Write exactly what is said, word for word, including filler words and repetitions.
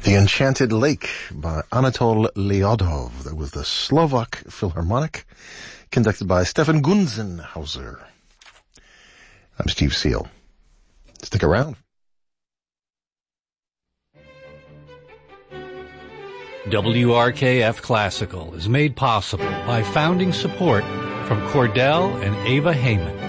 The Enchanted Lake by Anatol Lyodov. That was the Slovak Philharmonic, conducted by Stefan Gunzenhauser. I'm Steve Seal. Stick around. W R K F Classical is made possible by founding support from Cordell and Ava Heyman.